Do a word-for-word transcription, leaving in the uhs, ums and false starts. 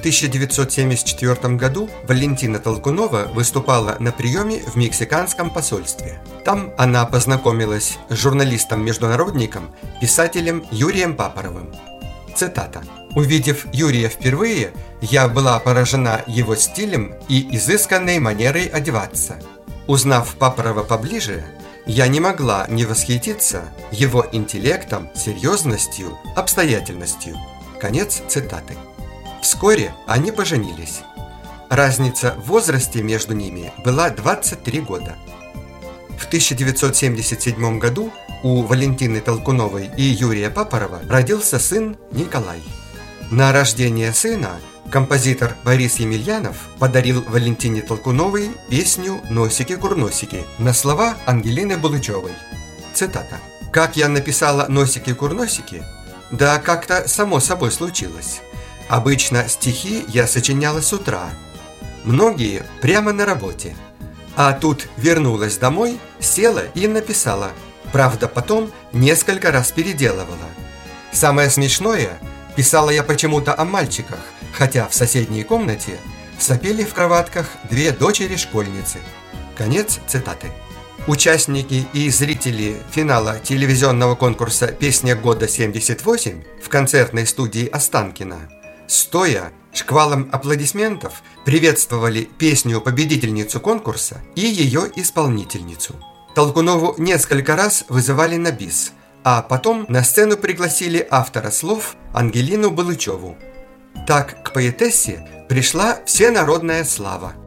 тысяча девятьсот семьдесят четвёртом году Валентина Толкунова выступала на приеме в мексиканском посольстве. Там она познакомилась с журналистом-международником, писателем Юрием Папоровым. Цитата. «Увидев Юрия впервые, я была поражена его стилем и изысканной манерой одеваться. Узнав Папорова поближе, я не могла не восхититься его интеллектом, серьезностью, обстоятельностью». Конец цитаты. Вскоре они поженились. Разница в возрасте между ними была двадцать три года. В тысяча девятьсот семьдесят седьмом году у Валентины Толкуновой и Юрия Папорова родился сын Николай. На рождение сына композитор Борис Емельянов подарил Валентине Толкуновой песню «Носики-курносики» на слова Ангелины Булычевой. Цитата. «Как я написала «Носики-курносики»? Да как-то само собой случилось. Обычно стихи я сочиняла с утра, многие прямо на работе. А тут вернулась домой, села и написала. Правда, потом несколько раз переделывала. Самое смешное, писала я почему-то о мальчиках, хотя в соседней комнате сопели в кроватках две дочери-школьницы». Конец цитаты. Участники и зрители финала телевизионного конкурса «Песня года семьдесят восемь» в концертной студии Останкино стоя шквалом аплодисментов приветствовали песню-победительницу конкурса и ее исполнительницу. Толкунову несколько раз вызывали на бис, а потом на сцену пригласили автора слов Ангелину Булычеву. Так к поэтессе пришла всенародная слава.